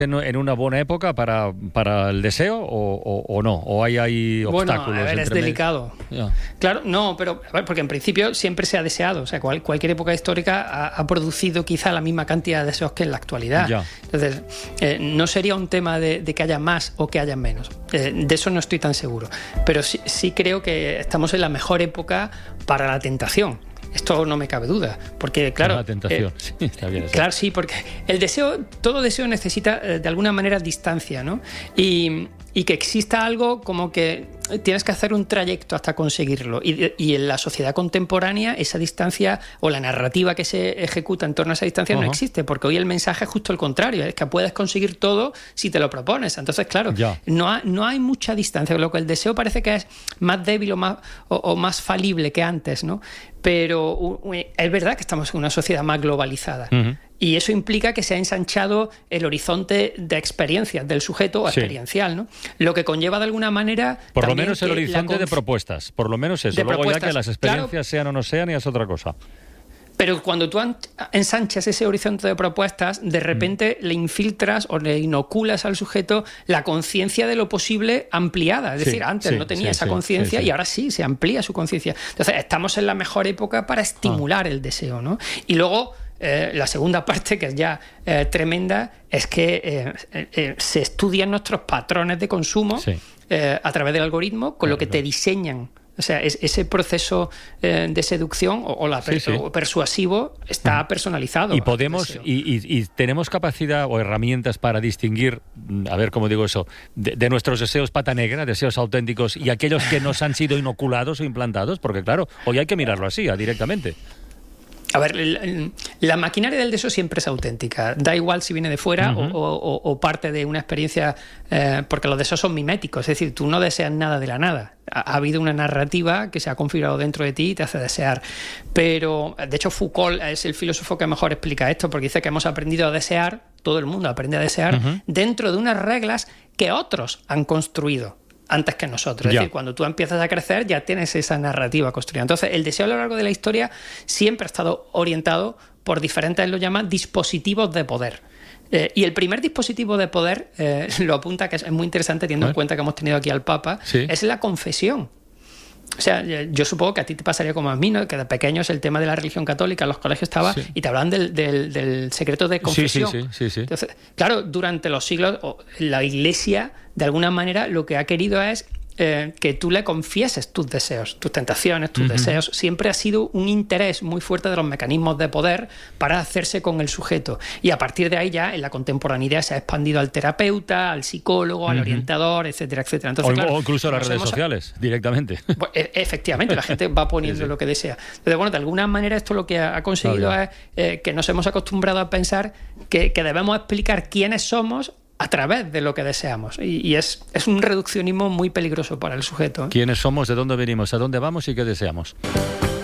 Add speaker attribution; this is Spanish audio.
Speaker 1: en una buena época para el deseo o no? ¿O hay obstáculos?
Speaker 2: Bueno, a ver, es delicado. Claro, no, pero a ver, porque en principio siempre se ha deseado. O sea, cualquier época histórica ha producido quizá la misma cantidad de deseos que en la actualidad.
Speaker 1: Ya.
Speaker 2: Entonces, no sería un tema de que haya más o que haya menos. De eso no estoy tan seguro. Pero sí creo que estamos en la mejor época para la tentación. Esto no me cabe duda, porque claro...
Speaker 1: La tentación, sí, está bien.
Speaker 2: Claro, sí, porque todo deseo necesita de alguna manera distancia, ¿no? Y que exista algo como que tienes que hacer un trayecto hasta conseguirlo. Y en la sociedad contemporánea esa distancia o la narrativa que se ejecuta en torno a esa distancia no existe, porque hoy el mensaje es justo el contrario, es que puedes conseguir todo si te lo propones. Entonces, claro, no hay mucha distancia, con lo que el deseo parece que es más débil o más falible que antes, ¿no? Pero es verdad que estamos en una sociedad más globalizada. Y eso implica que se ha ensanchado el horizonte de experiencias del sujeto experiencial, ¿no? Lo que conlleva de alguna manera...
Speaker 1: Por lo menos el horizonte de propuestas, por lo menos eso. Luego ya que las experiencias sean o no sean, ya es otra cosa.
Speaker 2: Pero cuando tú ensanchas ese horizonte de propuestas, de repente le infiltras o le inoculas al sujeto la conciencia de lo posible ampliada. Es decir, antes no tenía esa conciencia y ahora sí, se amplía su conciencia. Entonces, estamos en la mejor época para estimular el deseo, ¿no? Y luego... la segunda parte, que es ya tremenda, es que se estudian nuestros patrones de consumo a través del algoritmo, con lo que te diseñan. O sea, ese proceso de seducción o persuasivo está personalizado.
Speaker 1: Y podemos y tenemos capacidad o herramientas para distinguir, a ver cómo digo eso, de nuestros deseos pata negra, deseos auténticos, y aquellos que nos han sido inoculados o implantados, porque claro, hoy hay que mirarlo así, directamente.
Speaker 2: A ver, la maquinaria del deseo siempre es auténtica. Da igual si viene de fuera o parte de una experiencia, porque los deseos son miméticos. Es decir, tú no deseas nada de la nada. Ha habido una narrativa que se ha configurado dentro de ti y te hace desear. Pero, de hecho, Foucault es el filósofo que mejor explica esto, porque dice que hemos aprendido a desear, todo el mundo aprende a desear, dentro de unas reglas que otros han construido antes que nosotros. Es decir, cuando tú empiezas a crecer ya tienes esa narrativa construida. Entonces, el deseo a lo largo de la historia siempre ha estado orientado por diferentes, lo llaman, dispositivos de poder. Y el primer dispositivo de poder, lo apunta, que es muy interesante teniendo en cuenta que hemos tenido aquí al Papa, es la confesión. O sea, yo supongo que a ti te pasaría como a mí, ¿no? Que de pequeños el tema de la religión católica en los colegios estaba y te hablaban del secreto de confesión.
Speaker 1: Sí.
Speaker 2: Entonces, claro, durante los siglos la Iglesia, de alguna manera, lo que ha querido es que tú le confieses tus deseos, tus tentaciones, tus deseos. Siempre ha sido un interés muy fuerte de los mecanismos de poder para hacerse con el sujeto. Y a partir de ahí ya en la contemporaneidad se ha expandido al terapeuta, al psicólogo, al orientador, etcétera, etcétera. Entonces,
Speaker 1: o incluso a las redes sociales, directamente.
Speaker 2: Pues, efectivamente, la gente va poniendo lo que desea. Entonces, bueno, de alguna manera esto lo que ha conseguido es que nos hemos acostumbrado a pensar que debemos explicar quiénes somos a través de lo que deseamos. Y es un reduccionismo muy peligroso para el sujeto.
Speaker 1: ¿Quiénes somos? ¿De dónde venimos? ¿A dónde vamos? ¿Y qué deseamos?